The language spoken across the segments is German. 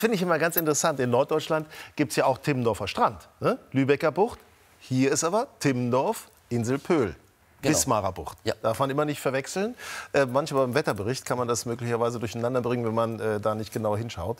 Finde ich immer ganz interessant. In Norddeutschland gibt es ja auch Timmendorfer Strand, ne? Lübecker Bucht. Hier ist aber Timmendorf, Insel Pöhl. Genau. Wismarer Bucht. Ja. Darf man immer nicht verwechseln. Manchmal im Wetterbericht kann man das möglicherweise durcheinander bringen, wenn man da nicht genau hinschaut.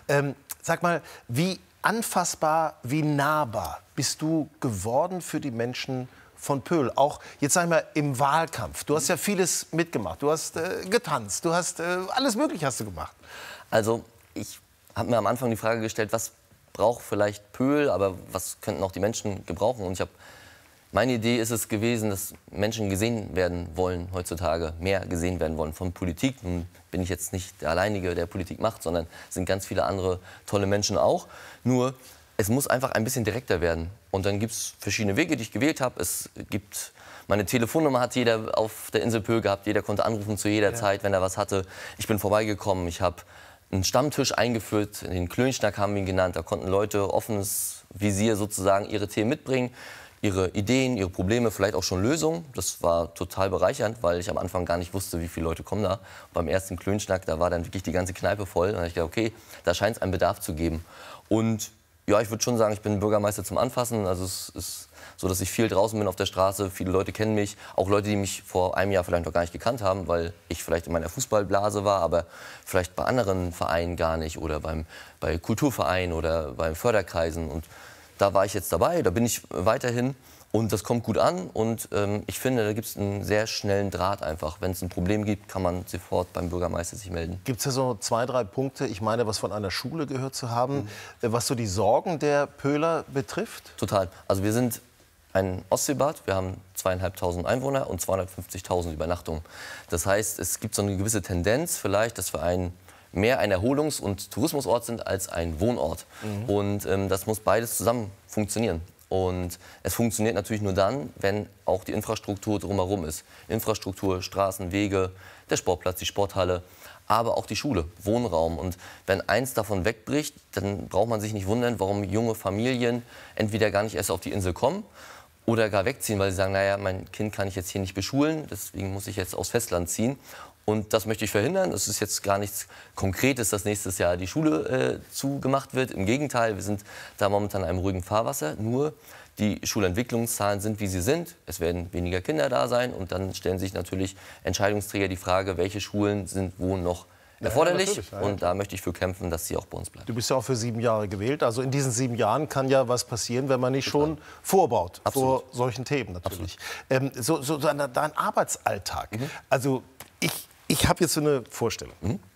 Sag mal, wie anfassbar, wie nahbar bist du geworden für die Menschen von Pöhl? Auch jetzt sag ich mal im Wahlkampf. Du hast ja vieles mitgemacht. Du hast getanzt. Du hast alles Mögliche hast du gemacht. Also ich habe mir am Anfang die Frage gestellt, was braucht vielleicht Pöhl, aber was könnten auch die Menschen gebrauchen? Und meine Idee ist es gewesen, dass Menschen gesehen werden wollen heutzutage, mehr gesehen werden wollen von Politik. Nun bin ich jetzt nicht der Alleinige, der Politik macht, sondern es sind ganz viele andere tolle Menschen auch. Nur, es muss einfach ein bisschen direkter werden. Und dann gibt es verschiedene Wege, die ich gewählt habe. Meine Telefonnummer hat jeder auf der Insel Pöhl gehabt. Jeder konnte anrufen zu jeder Zeit, wenn er was hatte. Ich bin vorbeigekommen. Ich habe einen Stammtisch eingeführt, den Klönschnack haben wir ihn genannt. Da konnten Leute offenes Visier sozusagen ihre Themen mitbringen. Ihre Ideen, ihre Probleme, vielleicht auch schon Lösungen. Das war total bereichernd, weil ich am Anfang gar nicht wusste, wie viele Leute kommen da. Beim ersten Klönschnack, da war dann wirklich die ganze Kneipe voll. Und da habe ich gedacht, okay, da scheint es einen Bedarf zu geben. Und ja, ich würde schon sagen, ich bin Bürgermeister zum Anfassen. Also es ist so, dass ich viel draußen bin auf der Straße. Viele Leute kennen mich. Auch Leute, die mich vor einem Jahr vielleicht noch gar nicht gekannt haben, weil ich vielleicht in meiner Fußballblase war, aber vielleicht bei anderen Vereinen gar nicht. Oder bei Kulturvereinen oder bei Förderkreisen. Und da war ich jetzt dabei, da bin ich weiterhin und das kommt gut an und ich finde, da gibt es einen sehr schnellen Draht einfach. Wenn es ein Problem gibt, kann man sofort beim Bürgermeister sich melden. Gibt es ja so 2, 3 Punkte, ich meine, was von einer Schule gehört zu haben, was so die Sorgen der Pöhler betrifft? Total. Also wir sind ein Ostseebad, wir haben 2.500 Einwohner und 250.000 Übernachtungen. Das heißt, es gibt so eine gewisse Tendenz vielleicht, dass wir mehr ein Erholungs- und Tourismusort sind als ein Wohnort. Und das muss beides zusammen funktionieren. Und es funktioniert natürlich nur dann, wenn auch die Infrastruktur drumherum ist. Infrastruktur, Straßen, Wege, der Sportplatz, die Sporthalle, aber auch die Schule, Wohnraum. Und wenn eins davon wegbricht, dann braucht man sich nicht wundern, warum junge Familien entweder gar nicht erst auf die Insel kommen oder gar wegziehen, weil sie sagen, naja, mein Kind kann ich jetzt hier nicht beschulen, deswegen muss ich jetzt aufs Festland ziehen. Und das möchte ich verhindern. Es ist jetzt gar nichts Konkretes, dass nächstes Jahr die Schule zugemacht wird. Im Gegenteil, wir sind da momentan in einem ruhigen Fahrwasser. Nur die Schulentwicklungszahlen sind, wie sie sind. Es werden weniger Kinder da sein. Und dann stellen sich natürlich Entscheidungsträger die Frage, welche Schulen sind wo noch erforderlich. Ja, und da möchte ich für kämpfen, dass sie auch bei uns bleiben. Du bist ja auch für 7 Jahre gewählt. Also in diesen 7 Jahren kann ja was passieren, wenn man nicht schon vorbaut. Absolut. Vor solchen Themen natürlich. So dein Arbeitsalltag. Also ich habe jetzt so eine Vorstellung.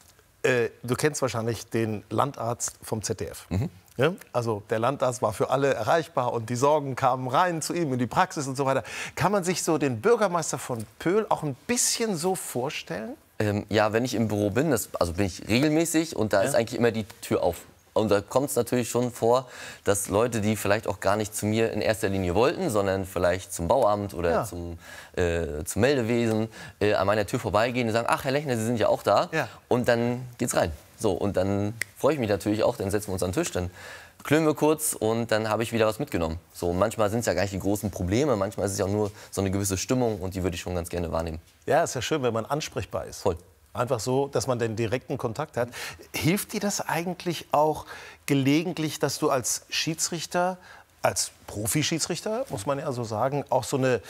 Du kennst wahrscheinlich den Landarzt vom ZDF. Ja? Also der Landarzt war für alle erreichbar und die Sorgen kamen rein zu ihm in die Praxis und so weiter. Kann man sich so den Bürgermeister von Pöhl auch ein bisschen so vorstellen? Ja, wenn ich im Büro bin, also bin ich regelmäßig und da ist eigentlich immer die Tür auf. Und da kommt es natürlich schon vor, dass Leute, die vielleicht auch gar nicht zu mir in erster Linie wollten, sondern vielleicht zum Bauamt oder zum Meldewesen, an meiner Tür vorbeigehen und sagen, ach, Herr Lechner, Sie sind ja auch da. Ja. Und dann geht's rein. So, und dann freue ich mich natürlich auch, dann setzen wir uns an den Tisch, dann klönen wir kurz und dann habe ich wieder was mitgenommen. So, manchmal sind es ja gar nicht die großen Probleme, manchmal ist es ja auch nur so eine gewisse Stimmung und die würde ich schon ganz gerne wahrnehmen. Ja, ist ja schön, wenn man ansprechbar ist. Voll. Einfach so, dass man den direkten Kontakt hat. Hilft dir das eigentlich auch gelegentlich, dass du als Schiedsrichter, als Profi-Schiedsrichter, muss man ja so sagen, auch so eine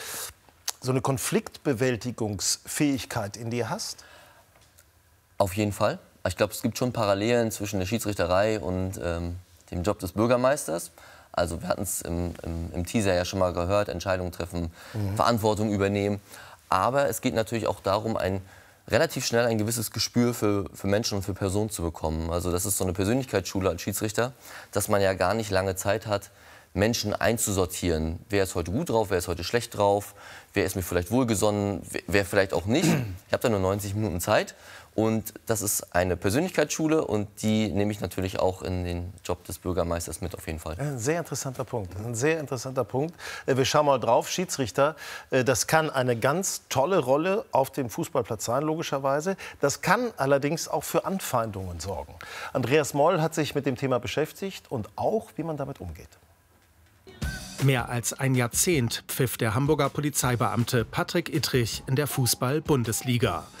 Konfliktbewältigungsfähigkeit in dir hast? Auf jeden Fall. Ich glaube, es gibt schon Parallelen zwischen der Schiedsrichterei und dem Job des Bürgermeisters. Also wir hatten es im Teaser ja schon mal gehört, Entscheidungen treffen, Verantwortung übernehmen. Aber es geht natürlich auch darum, relativ schnell ein gewisses Gespür für Menschen und für Personen zu bekommen. Also das ist so eine Persönlichkeitsschule als Schiedsrichter, dass man ja gar nicht lange Zeit hat, Menschen einzusortieren. Wer ist heute gut drauf, wer ist heute schlecht drauf, wer ist mir vielleicht wohlgesonnen, wer vielleicht auch nicht. Ich habe da nur 90 Minuten Zeit und das ist eine Persönlichkeitsschule und die nehme ich natürlich auch in den Job des Bürgermeisters mit auf jeden Fall. Ein sehr interessanter Punkt, ein sehr interessanter Punkt. Wir schauen mal drauf, Schiedsrichter, das kann eine ganz tolle Rolle auf dem Fußballplatz sein, logischerweise. Das kann allerdings auch für Anfeindungen sorgen. Andreas Moll hat sich mit dem Thema beschäftigt und auch, wie man damit umgeht. Mehr als ein Jahrzehnt pfiff der Hamburger Polizeibeamte Patrick Ittrich in der Fußball-Bundesliga.